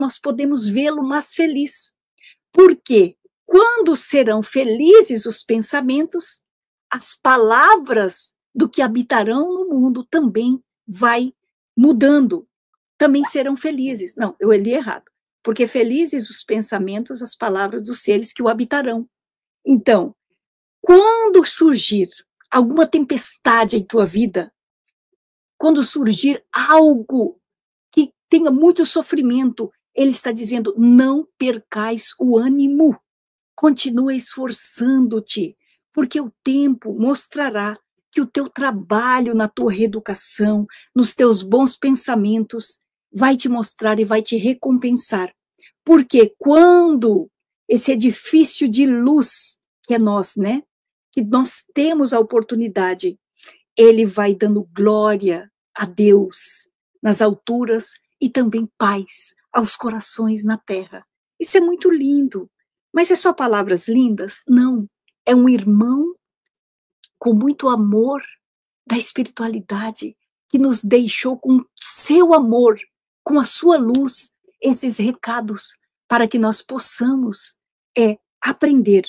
nós podemos vê-lo mais feliz. Porque quando serão felizes os pensamentos, as palavras do que habitarão no mundo também vai mudando, também serão felizes. Não, eu li errado. Porque felizes os pensamentos, as palavras dos seres que o habitarão. Então, quando surgir alguma tempestade em tua vida, quando surgir algo que tenha muito sofrimento, ele está dizendo, não percais o ânimo, continua esforçando-te, porque o tempo mostrará que o teu trabalho na tua reeducação, nos teus bons pensamentos, vai te mostrar e vai te recompensar. Porque quando esse edifício de luz, que é nós, né? Que nós temos a oportunidade, ele vai dando glória a Deus nas alturas e também paz aos corações na terra. Isso é muito lindo. Mas é só palavras lindas? Não. É um irmão com muito amor da espiritualidade que nos deixou com seu amor, com a sua luz, esses recados para que nós possamos aprender.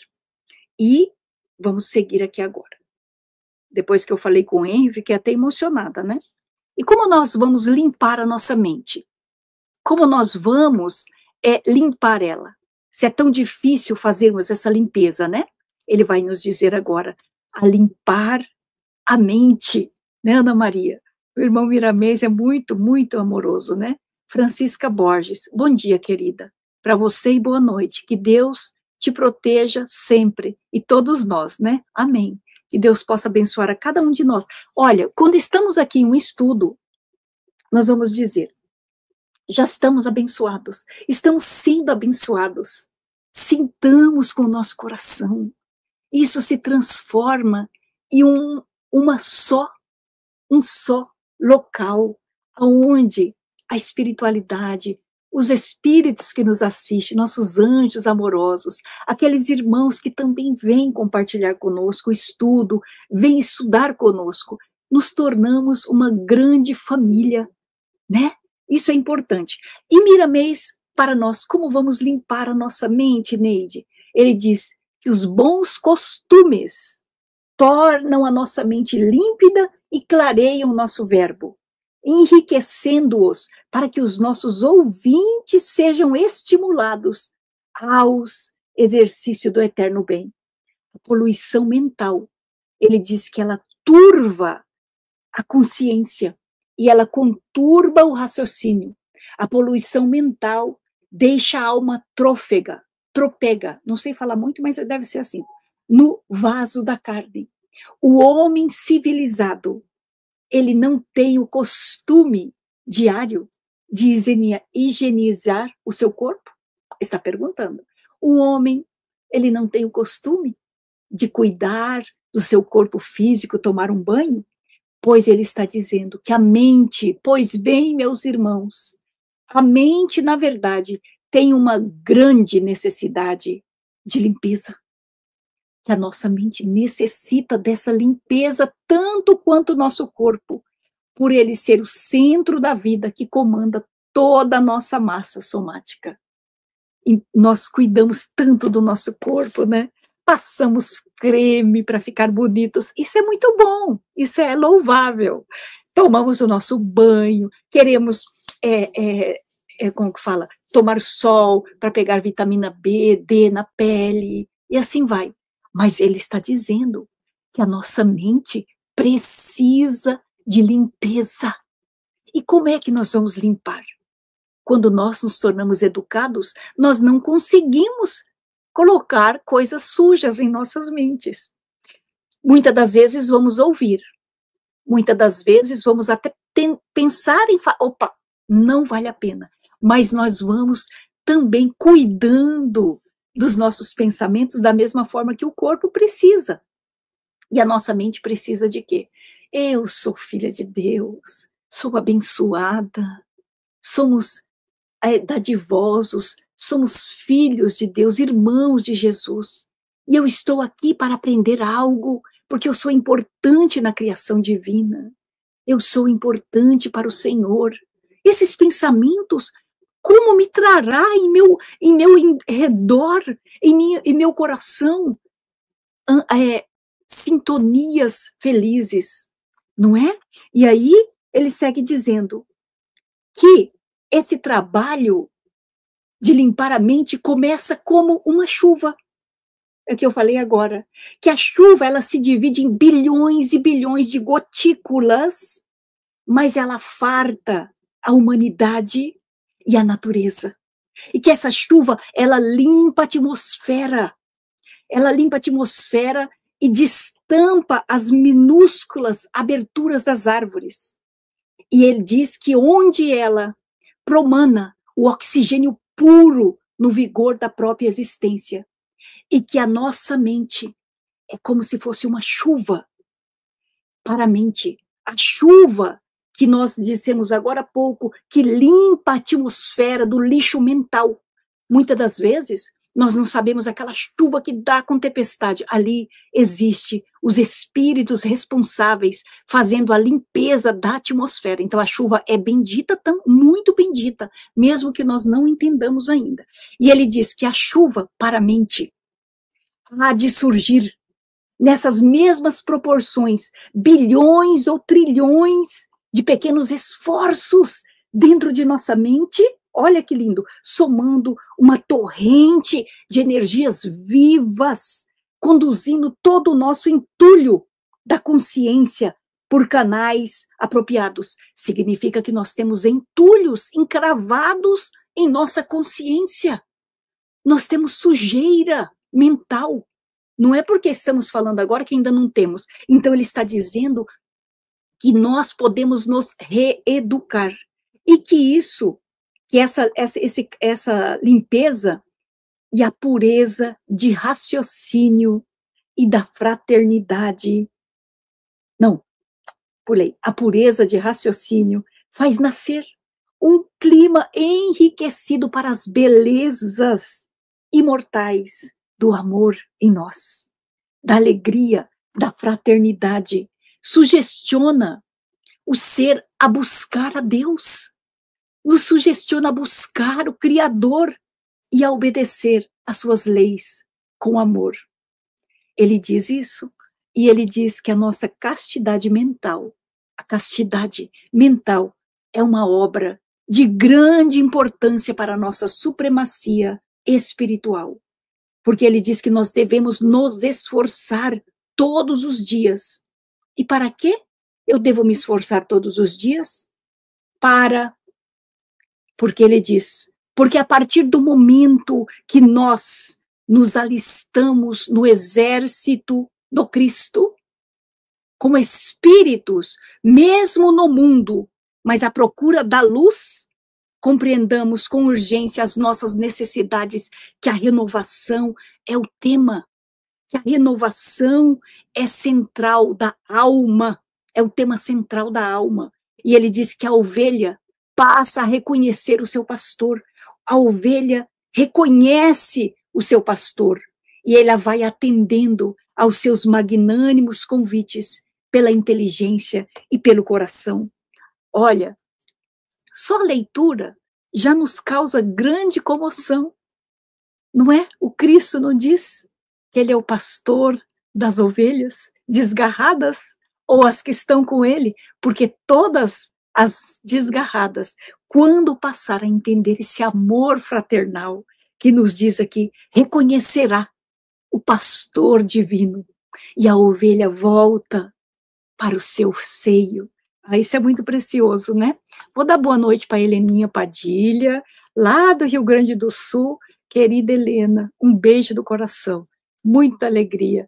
E vamos seguir aqui agora. Depois que eu falei com o Henry, fiquei até emocionada, né? E como nós vamos limpar a nossa mente? Como nós vamos limpar ela? Se é tão difícil fazermos essa limpeza, né? Ele vai nos dizer agora a limpar a mente, né, Ana Maria? O irmão Miramês é muito, muito amoroso, né? Francisca Borges, bom dia, querida. Para você e boa noite. Que Deus te proteja sempre, e todos nós, né? Amém. Que Deus possa abençoar a cada um de nós. Olha, quando estamos aqui em um estudo, nós vamos dizer, já estamos abençoados, estamos sendo abençoados. Sintamos com o nosso coração. Isso se transforma em um só local, onde a espiritualidade, os espíritos que nos assistem, nossos anjos amorosos, aqueles irmãos que também vêm compartilhar conosco o estudo, vêm estudar conosco, nos tornamos uma grande família, né? Isso é importante. E Miramês, para nós, como vamos limpar a nossa mente, Neide? Ele diz que os bons costumes tornam a nossa mente límpida e clareiam o nosso verbo, enriquecendo-os para que os nossos ouvintes sejam estimulados aos exercícios do eterno bem. A poluição mental, ele diz que ela turva a consciência e ela conturba o raciocínio. A poluição mental deixa a alma tropega, não sei falar muito, mas deve ser assim, no vaso da carne. O homem civilizado, ele não tem o costume diário de higienizar o seu corpo? Está perguntando. O homem, ele não tem o costume de cuidar do seu corpo físico, tomar um banho? Pois ele está dizendo que a mente, pois bem, meus irmãos, a mente, na verdade, tem uma grande necessidade de limpeza. Que a nossa mente necessita dessa limpeza tanto quanto o nosso corpo, por ele ser o centro da vida que comanda toda a nossa massa somática. E nós cuidamos tanto do nosso corpo, né? Passamos creme para ficar bonitos. Isso é muito bom, isso é louvável. Tomamos o nosso banho, queremos, como que fala? Tomar sol para pegar vitamina B, D na pele, e assim vai. Mas ele está dizendo que a nossa mente precisa de limpeza. E como é que nós vamos limpar? Quando nós nos tornamos educados, nós não conseguimos colocar coisas sujas em nossas mentes. Muitas das vezes vamos ouvir, muitas das vezes vamos até pensar em opa, não vale a pena, mas nós vamos também cuidando dos nossos pensamentos da mesma forma que o corpo precisa. E a nossa mente precisa de quê? Eu sou filha de Deus, sou abençoada, somos dadivosos, somos filhos de Deus, irmãos de Jesus. E eu estou aqui para aprender algo, porque eu sou importante na criação divina. Eu sou importante para o Senhor. Esses pensamentos como me trará em meu redor, em meu coração, sintonias felizes, não é? E aí ele segue dizendo que esse trabalho de limpar a mente começa como uma chuva. É o que eu falei agora, que a chuva ela se divide em bilhões e bilhões de gotículas, mas ela farta a humanidade e a natureza. E que essa chuva, ela limpa a atmosfera e destampa as minúsculas aberturas das árvores. E ele diz que onde ela promana o oxigênio puro no vigor da própria existência, e que a nossa mente é como se fosse uma chuva para a mente. A chuva que nós dissemos agora há pouco, que limpa a atmosfera do lixo mental. Muitas das vezes, nós não sabemos aquela chuva que dá com tempestade. Ali existe os espíritos responsáveis fazendo a limpeza da atmosfera. Então a chuva é bendita, muito bendita, mesmo que nós não entendamos ainda. E ele diz que a chuva para a mente há de surgir nessas mesmas proporções, bilhões ou trilhões de pequenos esforços dentro de nossa mente, olha que lindo, somando uma torrente de energias vivas, conduzindo todo o nosso entulho da consciência por canais apropriados. Significa que nós temos entulhos encravados em nossa consciência. Nós temos sujeira mental. Não é porque estamos falando agora que ainda não temos. Então ele está dizendo que nós podemos nos reeducar. E que essa limpeza e a pureza de raciocínio e da fraternidade, não, pulei, a pureza de raciocínio faz nascer um clima enriquecido para as belezas imortais do amor em nós, da alegria, da fraternidade. Sugestiona o ser a buscar a Deus, nos sugestiona a buscar o Criador e a obedecer às suas leis com amor. Ele diz isso, e ele diz que a nossa castidade mental, a castidade mental é uma obra de grande importância para a nossa supremacia espiritual. Porque ele diz que nós devemos nos esforçar todos os dias. E para quê? Eu devo me esforçar todos os dias? Porque ele diz, porque a partir do momento que nós nos alistamos no exército do Cristo, como espíritos, mesmo no mundo, mas à procura da luz, compreendamos com urgência as nossas necessidades, que a renovação é o tema, que a renovação é central da alma, é o tema central da alma. E ele diz que a ovelha passa a reconhecer o seu pastor, a ovelha reconhece o seu pastor, e ela vai atendendo aos seus magnânimos convites pela inteligência e pelo coração. Olha, só a leitura já nos causa grande comoção, não é? O Cristo não diz que ele é o pastor das ovelhas desgarradas, ou as que estão com ele, porque todas as desgarradas, quando passar a entender esse amor fraternal que nos diz aqui, reconhecerá o pastor divino, e a ovelha volta para o seu seio. Isso é muito precioso, né? Vou dar boa noite para a Heleninha Padilha, lá do Rio Grande do Sul. Querida Helena, um beijo do coração, muita alegria.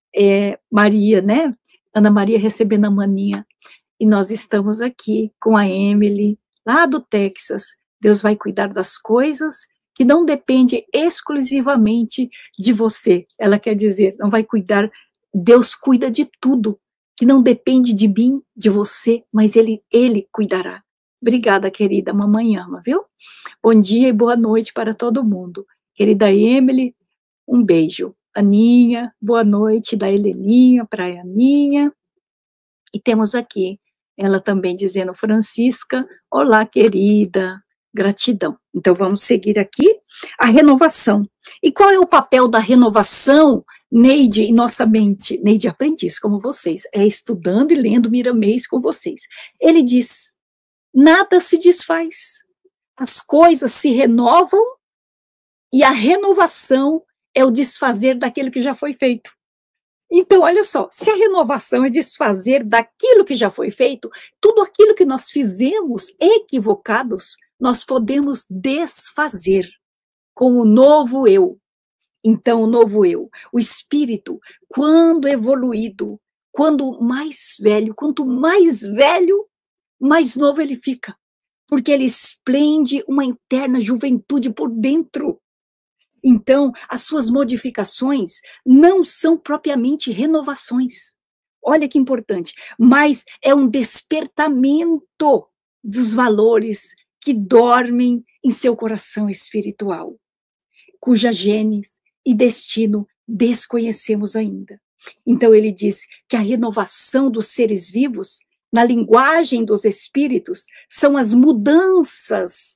Maria, né? Ana Maria recebendo a maninha, e nós estamos aqui com a Emily, lá do Texas. Deus vai cuidar das coisas que não dependem exclusivamente de você. Ela quer dizer, não vai cuidar, Deus cuida de tudo, que não depende de mim, de você, mas Ele cuidará. Obrigada, querida, mamãe ama, viu? Bom dia e boa noite para todo mundo. Querida Emily, um beijo. Aninha, boa noite da Heleninha para a Aninha. E temos aqui ela também dizendo, Francisca, olá, querida. Gratidão. Então, vamos seguir aqui a renovação. E qual é o papel da renovação, Neide, em nossa mente? Neide aprendiz, como vocês, é estudando e lendo Miramês com vocês. Ele diz, nada se desfaz. As coisas se renovam e a renovação é o desfazer daquilo que já foi feito. Então, olha só, se a renovação é desfazer daquilo que já foi feito, tudo aquilo que nós fizemos equivocados, nós podemos desfazer com o novo eu. Então, o novo eu, o espírito, quando evoluído, quando mais velho, quanto mais velho, mais novo ele fica, porque ele esplende uma interna juventude por dentro. Então, as suas modificações não são propriamente renovações. Olha que importante, mas é um despertamento dos valores que dormem em seu coração espiritual, cuja genes e destino desconhecemos ainda. Então, ele diz que a renovação dos seres vivos, na linguagem dos espíritos, são as mudanças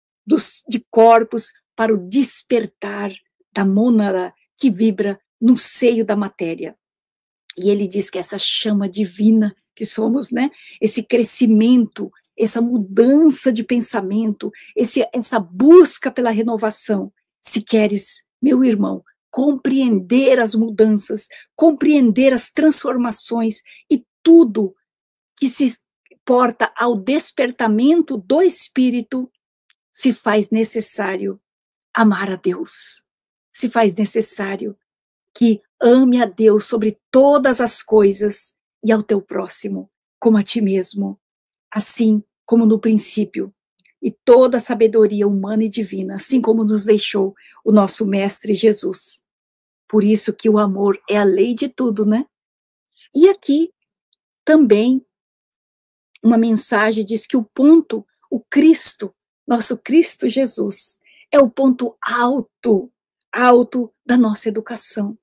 de corpos para o despertar da mônada que vibra no seio da matéria. E ele diz que essa chama divina que somos, né, esse crescimento, essa mudança de pensamento, essa busca pela renovação, se queres, meu irmão, compreender as mudanças, compreender as transformações e tudo que se porta ao despertamento do espírito, se faz necessário amar a Deus, se faz necessário que ame a Deus sobre todas as coisas e ao teu próximo, como a ti mesmo, assim como no princípio, e toda a sabedoria humana e divina, assim como nos deixou o nosso Mestre Jesus. Por isso que o amor é a lei de tudo, né? E aqui também uma mensagem diz que o ponto, o Cristo, nosso Cristo Jesus, é o ponto alto da nossa educação.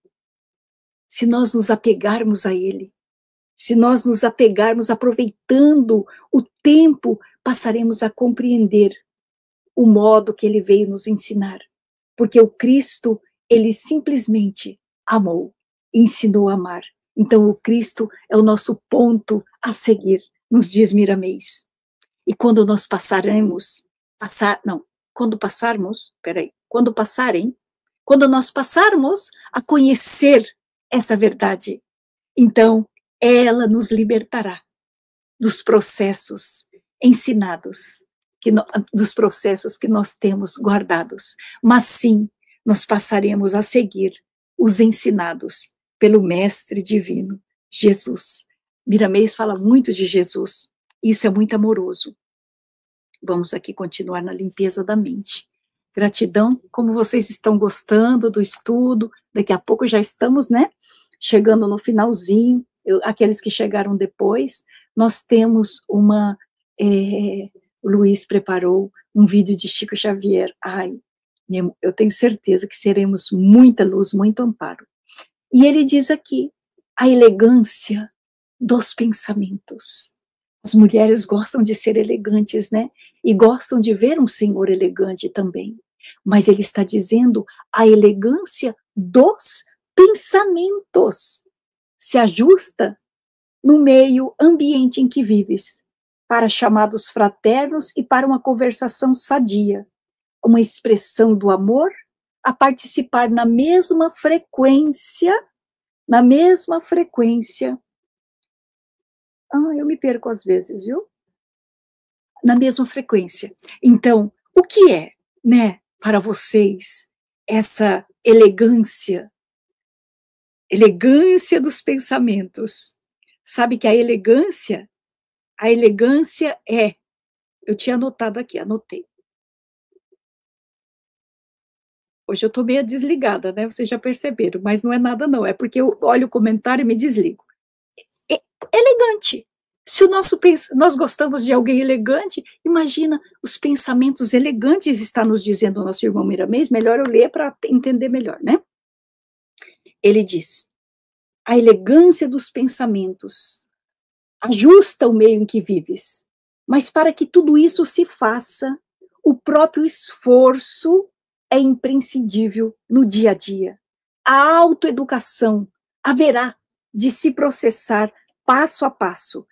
Se nós nos apegarmos a Ele, se nós nos apegarmos aproveitando o tempo, passaremos a compreender o modo que Ele veio nos ensinar. Porque o Cristo, Ele simplesmente amou, ensinou a amar. Então o Cristo é o nosso ponto a seguir, nos diz Miramês. E quando nós quando nós passarmos a conhecer essa verdade, então ela nos libertará dos processos ensinados, dos processos que nós temos guardados. Mas sim, nós passaremos a seguir os ensinados pelo Mestre Divino, Jesus. Miramês fala muito de Jesus, isso é muito amoroso. Vamos aqui continuar na limpeza da mente. Gratidão, como vocês estão gostando do estudo, daqui a pouco já estamos, né, chegando no finalzinho, aqueles que chegaram depois, nós temos o Luiz preparou um vídeo de Chico Xavier, eu tenho certeza que seremos muita luz, muito amparo. E ele diz aqui, a elegância dos pensamentos. As mulheres gostam de ser elegantes, né? E gostam de ver um senhor elegante também. Mas ele está dizendo a elegância dos pensamentos. Se ajusta no meio ambiente em que vives, para chamados fraternos e para uma conversação sadia, uma expressão do amor a participar na mesma frequência. Eu me perco às vezes, viu? Na mesma frequência. Então, o que é, né, para vocês, essa elegância dos pensamentos? Sabe que a elegância é, eu tinha anotado aqui, anotei. Hoje eu estou meio desligada, né, vocês já perceberam, mas não é nada não, é porque eu olho o comentário e me desligo. Elegante. Se nós gostamos de alguém elegante, imagina os pensamentos elegantes, está nos dizendo o nosso irmão Miramês, melhor eu ler para entender melhor, né? Ele diz, a elegância dos pensamentos ajusta o meio em que vives, mas para que tudo isso se faça, O próprio esforço é imprescindível no dia a dia. A autoeducação haverá de se processar passo a passo.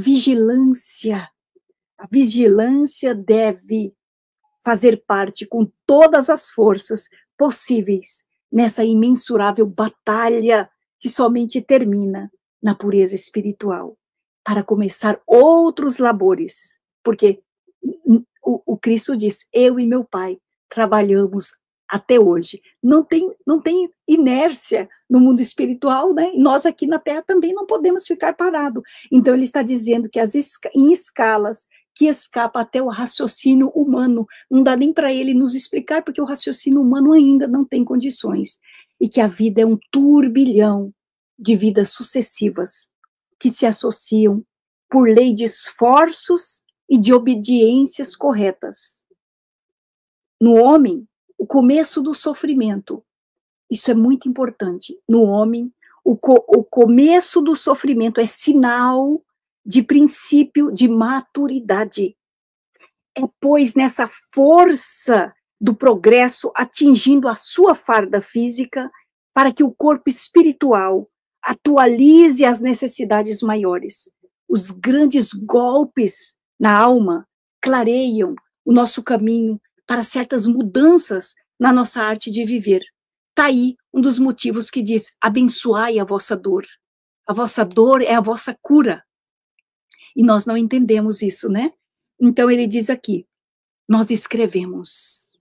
A vigilância deve fazer parte com todas as forças possíveis nessa imensurável batalha que somente termina na pureza espiritual, para começar outros labores, porque o Cristo diz, eu e meu Pai trabalhamos até hoje. Não tem inércia no mundo espiritual, né? E nós aqui na Terra também não podemos ficar parados. Então ele está dizendo que em escalas que escapa até o raciocínio humano, não dá nem para ele nos explicar, porque o raciocínio humano ainda não tem condições, e que a vida é um turbilhão de vidas sucessivas que se associam por lei de esforços e de obediências corretas. No homem, o começo do sofrimento, isso é muito importante. No homem, o começo do sofrimento é sinal de princípio de maturidade. É, pois, nessa força do progresso atingindo a sua farda física, para que o corpo espiritual atualize as necessidades maiores. Os grandes golpes na alma clareiam o nosso caminho para certas mudanças na nossa arte de viver. Está aí um dos motivos que diz, abençoai a vossa dor. A vossa dor é a vossa cura. E nós não entendemos isso, né? Então ele diz aqui, nós escrevemos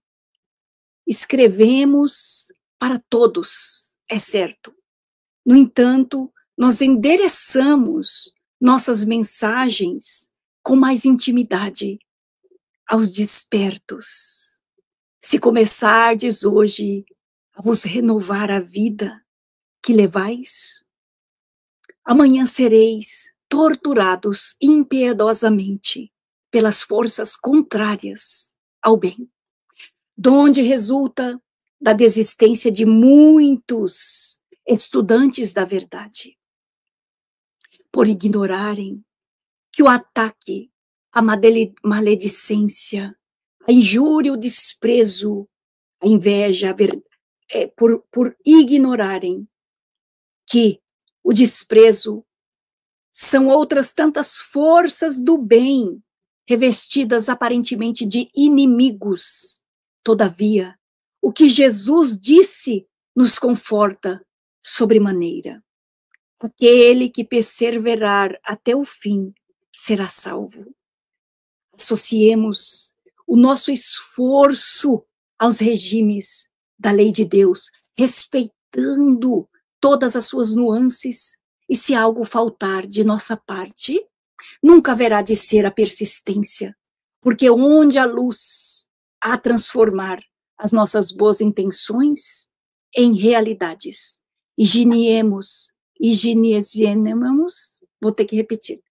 para todos, é certo. No entanto, nós endereçamos nossas mensagens com mais intimidade aos despertos. Se começardes hoje a vos renovar a vida que levais, amanhã sereis torturados impiedosamente pelas forças contrárias ao bem, donde resulta da desistência de muitos estudantes da verdade, por ignorarem que o ataque, a maledicência, a injúria, o desprezo, a inveja, por ignorarem que o desprezo são outras tantas forças do bem, revestidas aparentemente de inimigos. Todavia, o que Jesus disse nos conforta sobremaneira. Aquele que perseverar até o fim será salvo. Associemos o nosso esforço aos regimes da lei de Deus, respeitando todas as suas nuances, e se algo faltar de nossa parte, nunca haverá de ser a persistência, porque onde a luz a transformar as nossas boas intenções em realidades, higienizemos, vou ter que repetir,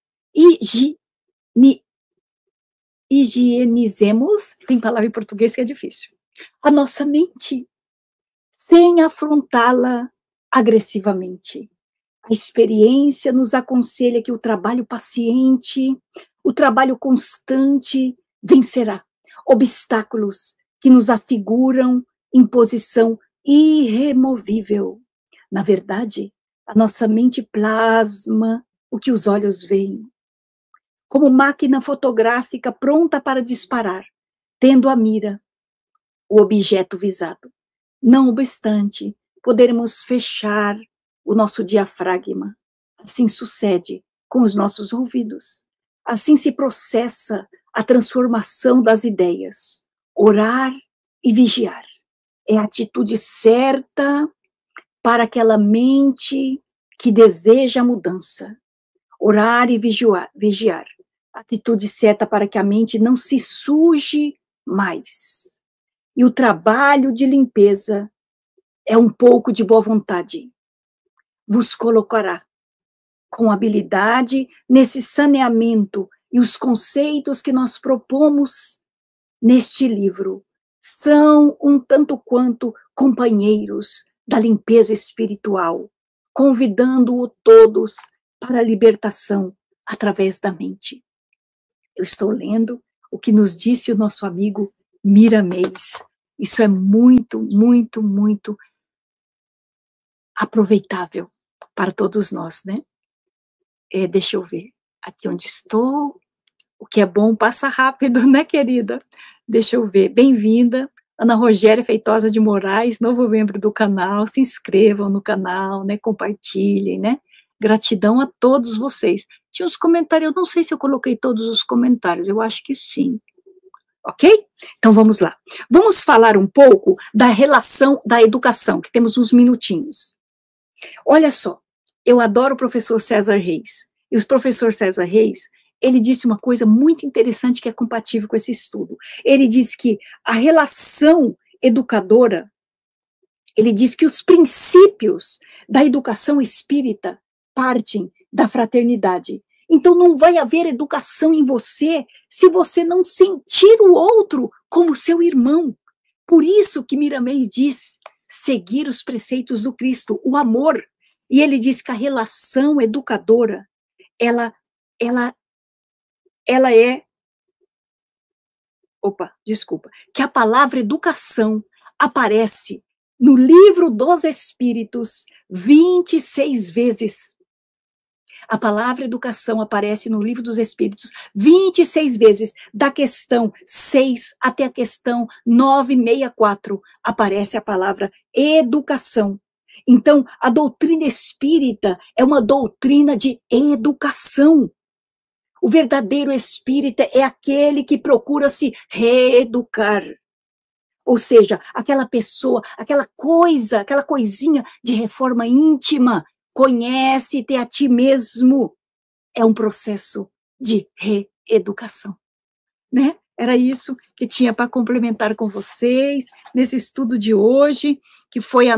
higienizemos, tem palavra em português que é difícil, a nossa mente, sem afrontá-la agressivamente. A experiência nos aconselha que o trabalho paciente, o trabalho constante vencerá obstáculos que nos afiguram em posição irremovível. Na verdade, a nossa mente plasma o que os olhos veem, como máquina fotográfica pronta para disparar, tendo à mira o objeto visado. Não obstante, poderemos fechar o nosso diafragma. Assim sucede com os nossos ouvidos. Assim se processa a transformação das ideias. Orar e vigiar é a atitude certa para aquela mente que deseja a mudança. Orar e vigiar. Atitude certa para que a mente não se suje mais. E o trabalho de limpeza é um pouco de boa vontade. Vos colocará com habilidade nesse saneamento, e os conceitos que nós propomos neste livro são um tanto quanto companheiros da limpeza espiritual, convidando-o todos para a libertação através da mente. Eu estou lendo o que nos disse o nosso amigo Miramês. Isso é muito, muito, muito aproveitável para todos nós, né? Deixa eu ver aqui onde estou. O que é bom passa rápido, né, querida? Deixa eu ver. Bem-vinda, Ana Rogéria Feitosa de Moraes, novo membro do canal. Se inscrevam no canal, né? Compartilhem, né? Gratidão a todos vocês. Tinha uns comentários, eu não sei se eu coloquei todos os comentários, eu acho que sim. Ok? Então vamos lá. Vamos falar um pouco da relação da educação, que temos uns minutinhos. Olha só, eu adoro o professor César Reis. E o professor César Reis, ele disse uma coisa muito interessante que é compatível com esse estudo. Ele diz que a relação educadora, ele diz que os princípios da educação espírita partem da fraternidade. Então não vai haver educação em você se você não sentir o outro como seu irmão. Por isso que Miramês diz seguir os preceitos do Cristo, o amor. E ele diz que a relação educadora, ela é, que a palavra educação aparece no livro dos Espíritos 26 vezes. A palavra educação aparece no livro dos Espíritos 26 vezes, da questão 6 até a questão 964, aparece a palavra educação. Então, a doutrina espírita é uma doutrina de educação. O verdadeiro espírita é aquele que procura se reeducar. Ou seja, aquela pessoa, aquela coisa, aquela coisinha de reforma íntima, conhece-te a ti mesmo. É um processo de reeducação, né? Era isso que tinha para complementar com vocês nesse estudo de hoje, que foi a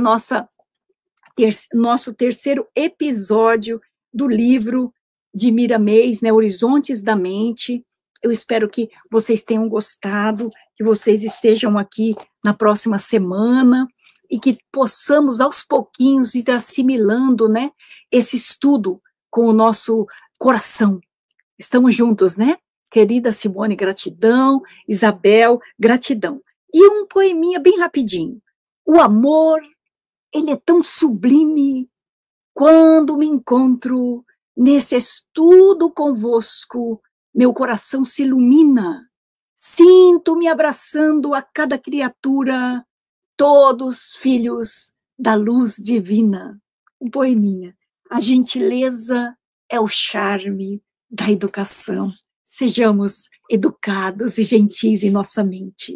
nosso terceiro episódio do livro de Miramês, né, Horizontes da Mente. Eu espero que vocês tenham gostado, que vocês estejam aqui na próxima semana e que possamos, aos pouquinhos, ir assimilando, né, esse estudo com o nosso coração. Estamos juntos, né? Querida Simone, gratidão. Isabel, gratidão. E um poeminha bem rapidinho. O amor, ele é tão sublime quando me encontro nesse estudo convosco, meu coração se ilumina. Sinto-me abraçando a cada criatura, todos filhos da luz divina. Um poeminha. A gentileza é o charme da educação. Sejamos educados e gentis em nossa mente.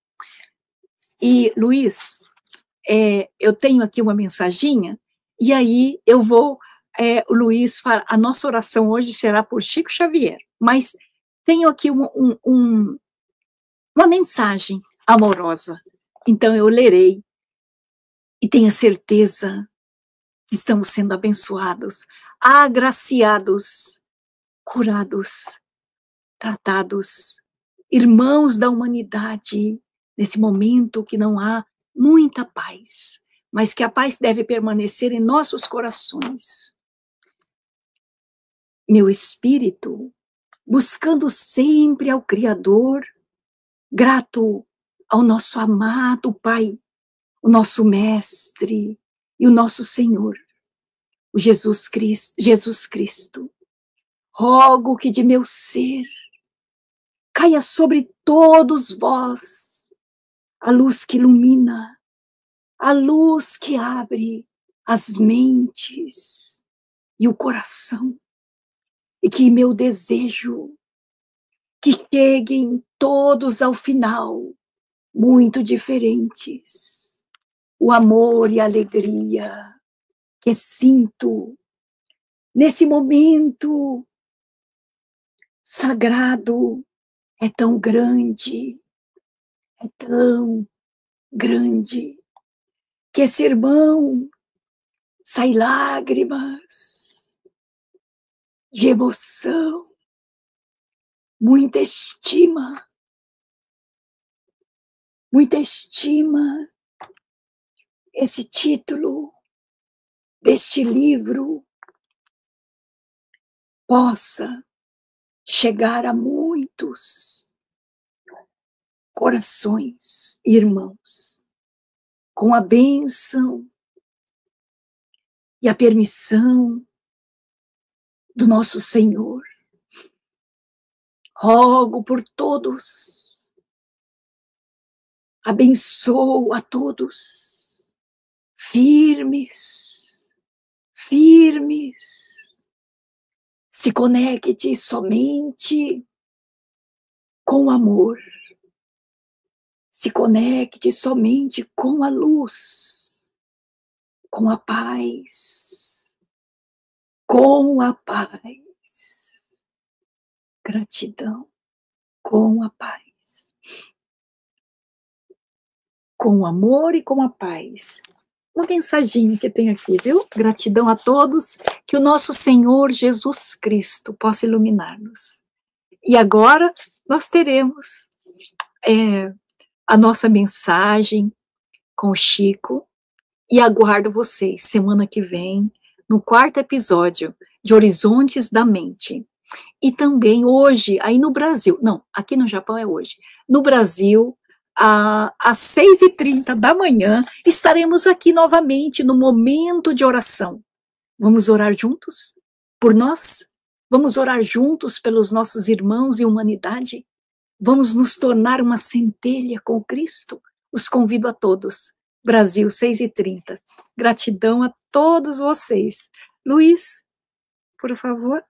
E, Luiz, eu tenho aqui uma mensaginha, e aí eu vou, o Luiz, a nossa oração hoje será por Chico Xavier, mas tenho aqui uma mensagem amorosa, então eu lerei, e tenha certeza que estamos sendo abençoados, agraciados, curados, tratados, irmãos da humanidade, nesse momento que não há muita paz, mas que a paz deve permanecer em nossos corações. Meu espírito, buscando sempre ao Criador, grato ao nosso amado Pai, o nosso Mestre e o nosso Senhor, o Jesus Cristo, rogo que de meu ser caia sobre todos vós a luz que ilumina, a luz que abre as mentes e o coração, e que meu desejo que cheguem todos ao final muito diferentes. O amor e a alegria que sinto nesse momento sagrado é tão grande, que esse irmão sai lágrimas de emoção, muita estima esse título deste livro possa chegar a muitos corações, irmãos, com a bênção e a permissão do nosso Senhor. Rogo por todos, abençoo a todos, firmes, firmes, se conecte somente com o amor, se conecte somente com a luz, com a paz, com a paz, gratidão, com a paz, com o amor e com a paz. Uma mensaginha que tem aqui, viu? Gratidão a todos, que o nosso Senhor Jesus Cristo possa iluminar-nos. E agora nós teremos a nossa mensagem com o Chico, e aguardo vocês semana que vem, no 4º episódio de Horizontes da Mente. E também hoje, aí no Brasil, não, aqui no Japão é hoje, no Brasil, às 6h30 da manhã, estaremos aqui novamente no momento de oração. Vamos orar juntos? Por nós? Vamos orar juntos pelos nossos irmãos e humanidade? Vamos nos tornar uma centelha com Cristo? Os convido a todos. Brasil, 6h30. Gratidão a todos vocês. Luiz, por favor.